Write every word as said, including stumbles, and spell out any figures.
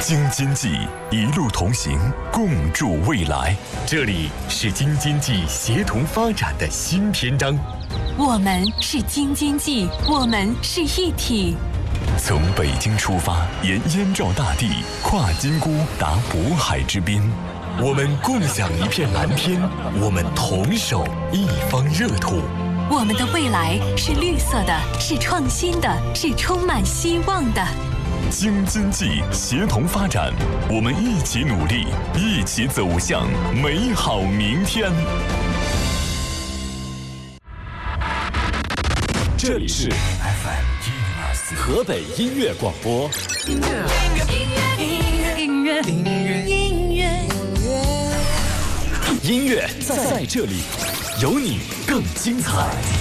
京津冀一路同行，共筑未来。这里是京津冀协同发展的新篇章。 我们是京津冀，我们是一体。 从北京出发，沿燕赵大地，跨金沽达渤海之滨。我们共享一片蓝天，我们同守一方热土。 我们的未来是绿色的，是创新的，是充满希望的。 京津冀协同发展，我们一起努力，一起走向美好明天。 这里是 F M 一零二四河北音乐广播。音乐，音乐，音乐，音乐，音乐，音乐，音乐在这里，有你更精彩。